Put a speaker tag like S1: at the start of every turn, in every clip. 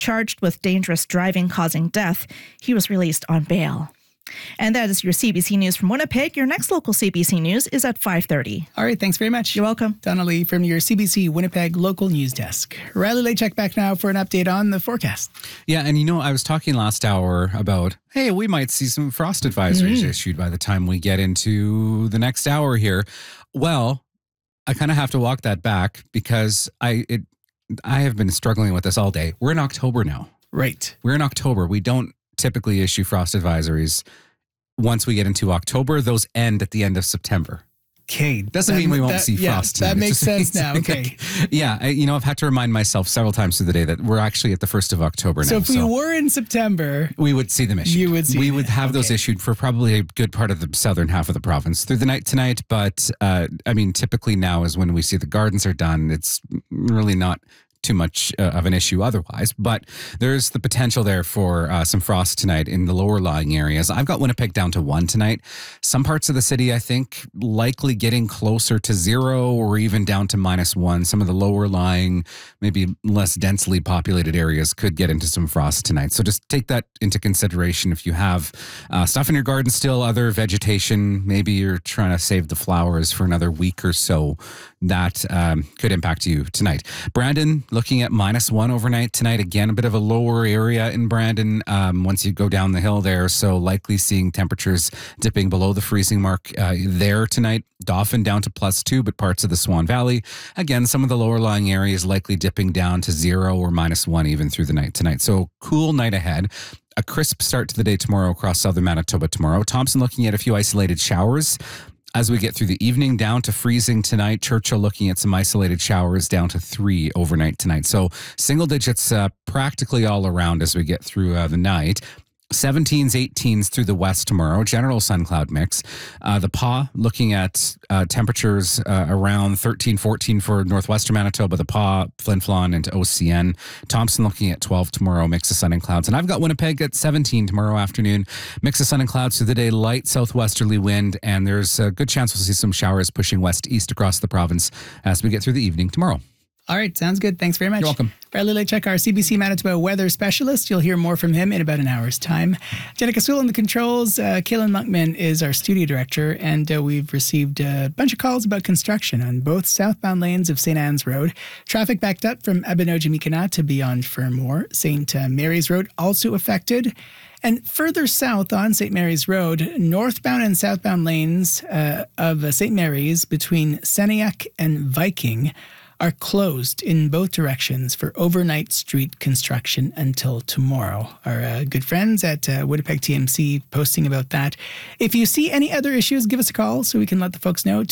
S1: charged with dangerous driving causing death. He was released on bail. And that is your CBC News from Winnipeg. Your next local CBC News is at 5:30.
S2: All right, thanks very much.
S1: You're welcome.
S2: Donna Lee from your CBC Winnipeg local news desk. Riley Lachek back now for an update on the forecast.
S3: Yeah, and I was talking last hour about, hey, we might see some frost advisories issued by the time we get into the next hour here. Well, I kind of have to walk that back because I have been struggling with this all day. We're in October now.
S2: Right.
S3: We're in October. We don't typically issue frost advisories once we get into October. Those end at the end of September.
S2: Okay.
S3: Doesn't mean we won't see frost tonight.
S2: That makes sense now. Okay.
S3: Yeah. I've had to remind myself several times through the day that we're actually at the 1st of October now.
S2: So if we were in September,
S3: we would see them issued. We would have those issued for probably a good part of the southern half of the province through the night tonight. But typically now is when we see the gardens are done. It's really not too much of an issue otherwise, but there's the potential there for some frost tonight in the lower lying areas. I've got Winnipeg down to 1 tonight. Some parts of the city, I think, likely getting closer to 0 or even down to -1. Some of the lower lying, maybe less densely populated areas could get into some frost tonight. So just take that into consideration if you have stuff in your garden still, other vegetation, maybe you're trying to save the flowers for another week or so. That could impact you tonight. Brandon, looking at -1 overnight tonight. Again, a bit of a lower area in Brandon once you go down the hill there. So likely seeing temperatures dipping below the freezing mark there tonight. Dauphin down to +2, but parts of the Swan Valley. Again, some of the lower lying areas likely dipping down to 0 or -1 even through the night tonight. So cool night ahead. A crisp start to the day tomorrow across southern Manitoba tomorrow. Thompson looking at a few isolated showers as we get through the evening, down to freezing tonight. Churchill looking at some isolated showers, down to 3 overnight tonight. So single digits practically all around as we get through the night. 17s, 18s through the west tomorrow. General sun cloud mix. The PAW looking at temperatures around 13, 14 for northwestern Manitoba. The PAW, Flin Flon into OCN. Thompson looking at 12 tomorrow. Mix of sun and clouds. And I've got Winnipeg at 17 tomorrow afternoon. Mix of sun and clouds through the day. Light southwesterly wind. And there's a good chance we'll see some showers pushing west-east across the province as we get through the evening tomorrow.
S2: All right, sounds good. Thanks very much.
S3: You're welcome.
S2: Riley Lachek, our CBC Manitoba weather specialist. You'll hear more from him in about an hour's time. Jenica Sewell in the controls. Kaylin Monkman is our studio director, and we've received a bunch of calls about construction on both southbound lanes of St. Anne's Road. Traffic backed up from Abinogi-Mi'kina to beyond Fermor. St. Mary's Road also affected. And further south on St. Mary's Road, northbound and southbound lanes of St. Mary's between Senayak and Viking are closed in both directions for overnight street construction until tomorrow. Our good friends at Winnipeg TMC posting about that. If you see any other issues, give us a call so we can let the folks know.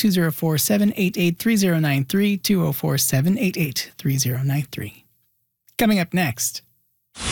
S2: 204-788-3093, 204-788-3093. Coming up next,